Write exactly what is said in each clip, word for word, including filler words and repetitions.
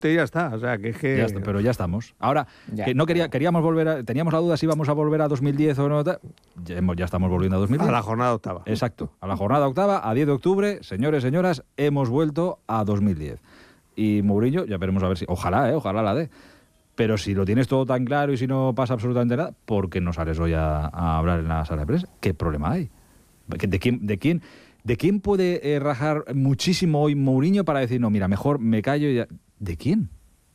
y ya está. O sea, que es que... Ya está, pero ya estamos. Ahora, Ya. que no quería, queríamos volver a, teníamos la duda si íbamos a volver a dos mil diez o no. Ya, hemos, ya estamos volviendo a dos mil diez. A la jornada octava. Exacto, a la jornada octava, a diez de octubre, señores, señoras, hemos vuelto a dos mil diez. Y Mourinho, ya veremos a ver si... Ojalá, eh, ojalá la dé. Pero si lo tienes todo tan claro y si no pasa absolutamente nada, ¿por qué no sales hoy a, a hablar en la sala de prensa? ¿Qué problema hay? ¿De quién, de quién, de quién puede eh, rajar muchísimo hoy Mourinho para decir, no, mira, mejor me callo y ya? ¿De quién?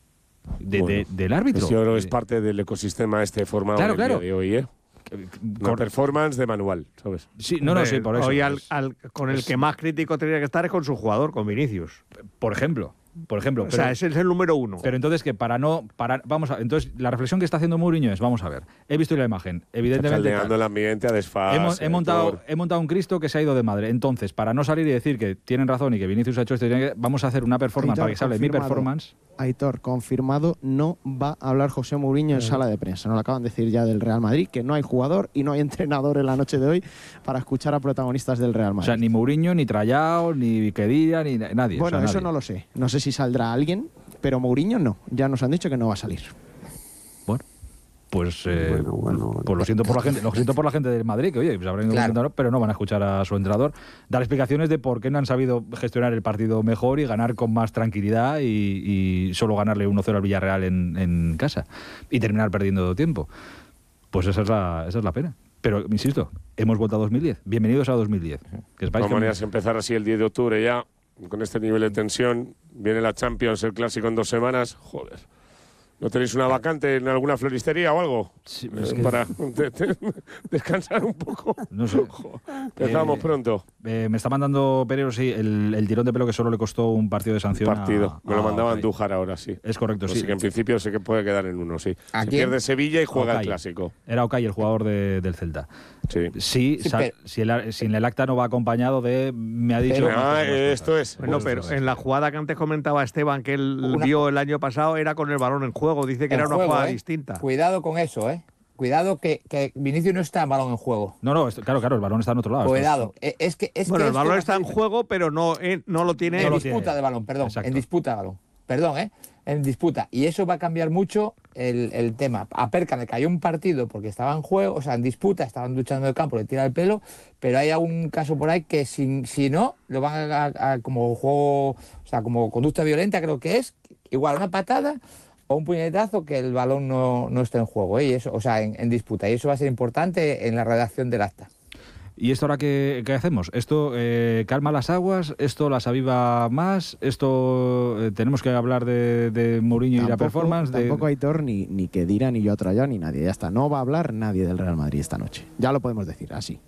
De, Bueno, de, ¿Del árbitro? Pues yo creo que es parte del ecosistema este formado Claro, en el claro. día de hoy, ¿eh? Una performance de manual, ¿sabes? Sí, no, no, sí, por eso. Hoy al, Es- al- con el es- que más crítico tendría que estar es con su jugador, con Vinicius. Por ejemplo, por ejemplo. O sea, ese es el número uno. Pero entonces que para no, para, vamos a, entonces la reflexión que está haciendo Mourinho es, vamos a ver, he visto la imagen, evidentemente. Caldeando el ambiente a desfase. Hemos, he, montado, todo. he montado un Cristo que se ha ido de madre. Entonces, para no salir y decir que tienen razón y que Vinicius ha hecho esto, vamos a hacer una performance Aitor, para que se hable de mi confirmado. performance. Aitor, confirmado, no va a hablar José Mourinho en sala de prensa. Nos lo acaban de decir ya del Real Madrid, que no hay jugador y no hay entrenador en la noche de hoy para escuchar a protagonistas del Real O Madrid. sea, ni Mourinho, ni Trayao, ni Kedira, ni na- nadie. bueno, o sea, eso nadie. no lo sé. No sé si saldrá alguien, pero Mourinho no. Ya nos han dicho que no va a salir. Bueno, pues, eh, Bueno, bueno, pues lo siento por la gente, lo siento por la gente del Madrid, que oye, pues habrán ido Claro. contando, pero no van a escuchar a su entrenador dar explicaciones de por qué no han sabido gestionar el partido mejor y ganar con más tranquilidad y, y solo ganarle uno cero al Villarreal en, en casa y terminar perdiendo tiempo. Pues esa es la, esa es la pena. Pero, insisto, hemos vuelto a dos mil diez. Bienvenidos a dos mil diez. Que De sepáis todas que- maneras, empezar así el diez de octubre ya, con este nivel de tensión, viene la Champions, el Clásico en dos semanas, joder. ¿No tenéis una vacante en alguna floristería o algo? Sí, Eh, es que- Para de- de- descansar un poco. No sé. Jo, empezamos Eh, pronto. Eh, me está mandando Pereiro, sí, el, el tirón de pelo que solo le costó un partido de sanción. Partido. a- Me lo a mandaba Okay. Andújar ahora, sí. Es correcto, Así sí. que en principio sé que puede quedar en uno, sí. ¿A Se quién? pierde Sevilla y juega Okay. el Clásico. Era Okay, el jugador de- del Celta. Sí. Sí, Sí, sa- pero- si, el, si el acta no va acompañado de. Me ha dicho. Pero- más Ah, cosas, más esto cosas. es. Bueno, Pues pero eso, en la jugada que antes comentaba Esteban, que él Una- vio el año pasado, era con el balón en juego. Dice que En era una juego, jugada ¿eh? distinta. Cuidado con eso, ¿eh? Cuidado que, que Vinicius no está en balón en juego. No, no, esto- claro, claro, el balón está en otro lado. Esto es- Cuidado. Eh, Es que, es Bueno, que el esto balón va a está en ser- juego, pero no, eh, no lo tiene. En No lo disputa tiene. de balón, perdón. Exacto. En disputa de balón. Perdón, ¿eh? En disputa. Y eso va a cambiar mucho el, el tema. A Perca le cayó un partido porque estaba en juego, o sea, en disputa, estaban luchando en el campo, le tira el pelo, pero hay algún caso por ahí que si, si no, lo van a, a- a- como juego, o sea, como conducta violenta creo que es, igual una patada o un puñetazo que el balón no, no esté en juego, ¿eh? Y eso, o sea, en, en disputa. Y eso va a ser importante en la redacción del acta. ¿Y esto ahora qué, qué hacemos? ¿Esto eh, calma las aguas? ¿Esto las aviva más? ¿Esto eh, tenemos que hablar de, de Mourinho y la performance? De... Tampoco Aitor, ni, ni Kedira, ni yo Trayao, ni nadie. Ya está. No va a hablar nadie del Real Madrid esta noche. Ya lo podemos decir así.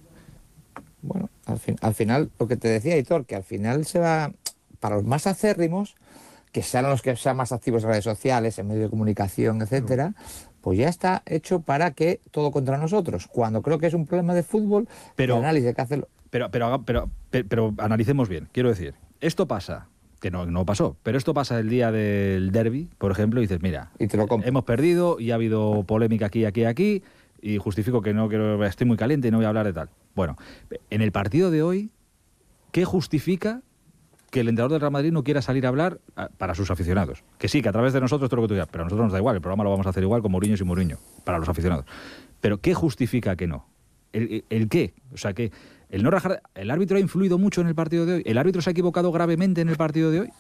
Bueno, al, fin- al final, lo que te decía, Hitor, que al final se va, para los más acérrimos, que sean los que sean más activos en redes sociales, en medios de comunicación, etcétera, pues ya está hecho para que todo contra nosotros. Cuando creo que es un problema de fútbol, Pero- el análisis hay que hacerlo. Pero, pero, haga- pero, pe- pero analicemos bien. Quiero decir, esto pasa, que no, no pasó, pero esto pasa el día del derbi, por ejemplo, y dices, mira, Y te lo compro. hemos perdido y ha habido polémica aquí, aquí, aquí, y justifico que no quiero, estoy muy caliente y no voy a hablar de tal. Bueno, en el partido de hoy, ¿qué justifica que el entrenador del Real Madrid no quiera salir a hablar a- para sus aficionados? Que sí, que a través de nosotros todo lo que tú digas, pero a nosotros nos da igual, el programa lo vamos a hacer igual con Mourinho y Mourinho, para los aficionados. Pero ¿qué justifica que no? ¿El, el- el qué? O sea, que el no rajar, ¿el árbitro ha influido mucho en el partido de hoy? ¿El árbitro se ha equivocado gravemente en el partido de hoy?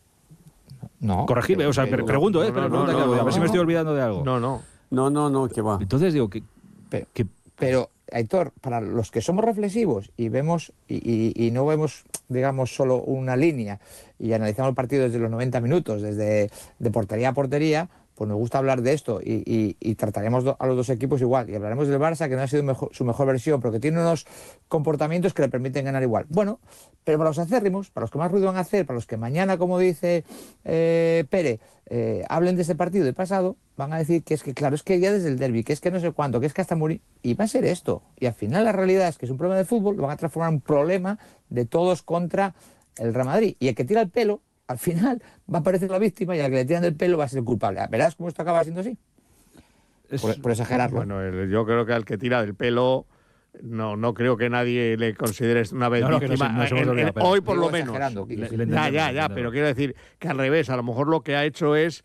No. Corregidme, o sea, pero- pre- pregunto, ¿eh? no, no, Pregunta no, que hago, no, a ver si no, me estoy no. olvidando de algo. No, no. No, no, no, que va. Entonces digo, que, Pero, que pero, Aitor, para los que somos reflexivos y vemos y, y- y no vemos, digamos, solo una línea y analizamos el partido desde los noventa minutos, desde de portería a portería, pues nos gusta hablar de esto y, y- y trataremos do- a los dos equipos igual. Y hablaremos del Barça, que no ha sido mejor- su mejor versión, pero que tiene unos comportamientos que le permiten ganar igual. Bueno, pero para los acérrimos, para los que más ruido van a hacer, para los que mañana, como dice eh, Pere, eh, hablen de ese partido de pasado, van a decir que es que, claro, es que ya desde el derbi, que es que no sé cuánto, que es que hasta morir. Y va a ser esto. Y al final la realidad es que es un problema de fútbol, lo van a transformar en un problema de todos contra el Real Madrid. Y el que tira el pelo, al final va a aparecer la víctima y al que le tiran del pelo va a ser el culpable. ¿Verás cómo esto acaba siendo así? es- Por, por exagerarlo. Bueno, el- yo creo que al que tira del pelo no, no creo que nadie le considere una vez No, no, que víctima. nos- nos hemos En- en- olvidado, pero- hoy por Digo lo menos. exagerando, Quique. Le- le Ya, entendemos, ya, le ya, entendemos. pero quiero decir que al revés, a lo mejor lo que ha hecho es